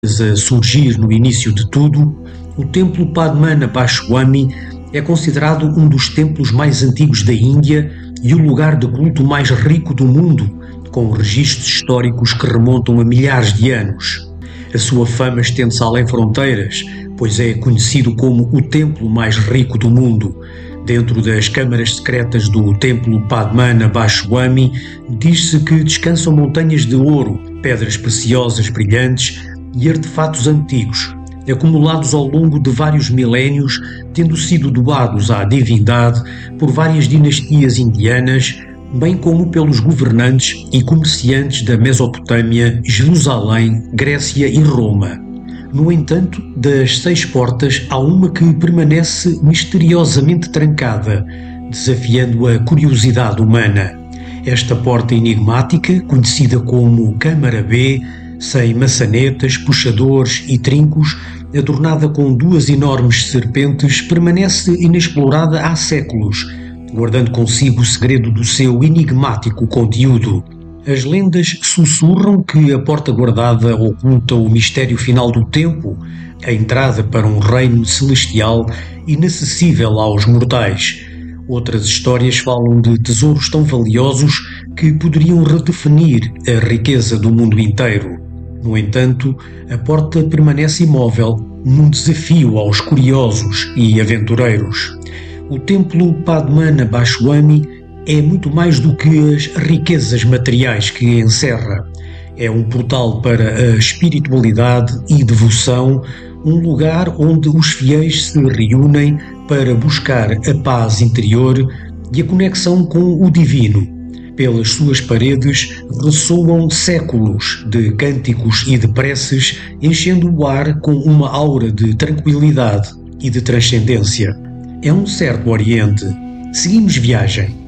A surgir no início de tudo, o templo Padmanabhaswamy é considerado um dos templos mais antigos da Índia e o lugar de culto mais rico do mundo, com registros históricos que remontam a milhares de anos. A sua fama estende-se além fronteiras, pois é conhecido como o templo mais rico do mundo. Dentro das câmaras secretas do templo Padmanabhaswamy, diz-se que descansam montanhas de ouro, pedras preciosas brilhantes e artefatos antigos, acumulados ao longo de vários milénios, tendo sido doados à divindade por várias dinastias indianas, bem como pelos governantes e comerciantes da Mesopotâmia, Jerusalém, Grécia e Roma. No entanto, das 6 portas, há uma que permanece misteriosamente trancada, desafiando a curiosidade humana. Esta porta enigmática, conhecida como Câmara B, sem maçanetas, puxadores e trincos, adornada com 2 enormes serpentes, permanece inexplorada há séculos, guardando consigo o segredo do seu enigmático conteúdo. As lendas sussurram que a porta guardada oculta o mistério final do tempo, a entrada para um reino celestial inacessível aos mortais. Outras histórias falam de tesouros tão valiosos que poderiam redefinir a riqueza do mundo inteiro. No entanto, a porta permanece imóvel num desafio aos curiosos e aventureiros. O templo Padmanabhaswamy é muito mais do que as riquezas materiais que encerra. É um portal para a espiritualidade e devoção, um lugar onde os fiéis se reúnem para buscar a paz interior e a conexão com o divino. Pelas suas paredes ressoam séculos de cânticos e de preces, enchendo o ar com uma aura de tranquilidade e de transcendência. É um certo Oriente. Seguimos viagem.